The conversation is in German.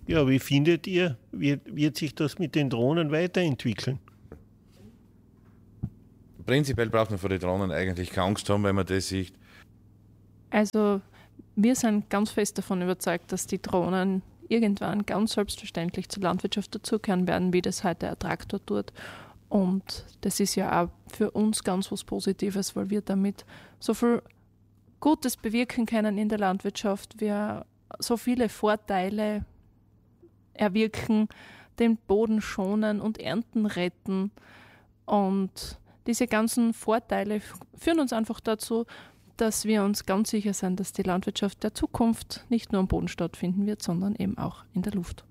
Ja, wie findet ihr, wird sich das mit den Drohnen weiterentwickeln? Prinzipiell braucht man vor den Drohnen eigentlich keine Angst haben, wenn man das sieht. Also wir sind ganz fest davon überzeugt, dass die Drohnen irgendwann ganz selbstverständlich zur Landwirtschaft dazugehören werden, wie das heute ein Traktor tut. Und das ist ja auch für uns ganz was Positives, weil wir damit so viel Gutes bewirken können in der Landwirtschaft. Wir so viele Vorteile erwirken, den Boden schonen und Ernten retten. Und diese ganzen Vorteile führen uns einfach dazu, dass wir uns ganz sicher sind, dass die Landwirtschaft der Zukunft nicht nur am Boden stattfinden wird, sondern eben auch in der Luft.